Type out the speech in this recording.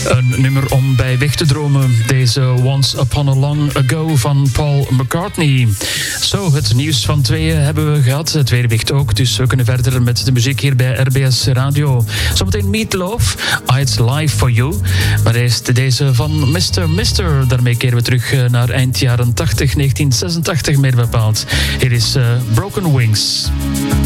Een nummer om bij weg te dromen. Deze Once Upon a Long Ago van Paul McCartney. Zo, het nieuws van tweeën hebben we gehad. Het tweede wicht ook, dus we kunnen verder met de muziek hier bij RBS Radio. Zometeen Meatloaf, I'd Lie For You. Maar eerst deze van Mr. Daarmee keren we terug naar eind jaren 80, 1986 meer bepaald. Hier is Broken Wings.